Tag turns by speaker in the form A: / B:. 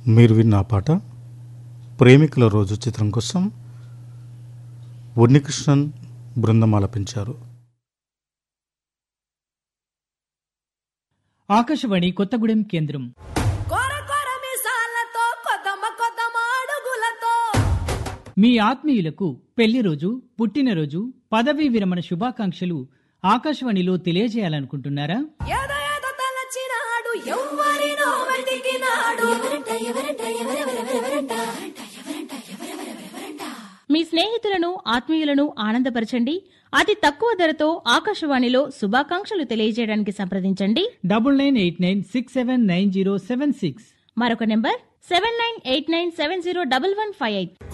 A: మీరు విన్న ఆ పాట ప్రేమికుల రోజు చిత్రం కోసం ఉన్నికృష్ణన్ బృందం ఆలపించారు.
B: ఆకాశవాణి కొత్తగూడెం కేంద్రం. మీ ఆత్మీయులకు పెళ్లి రోజు, పుట్టినరోజు, పదవీ విరమణ శుభాకాంక్షలు ఆకాశవాణిలో తెలియజేయాలనుకుంటున్నారా?
C: మీ స్నేహితులను, ఆత్మీయులను ఆనందపరచండి. అతి తక్కువ ధరతో ఆకాశవాణిలో శుభాకాంక్షలు తెలియజేయడానికి సంప్రదించండి
B: 9989679076.
C: మరొక నెంబర్ 7989701158.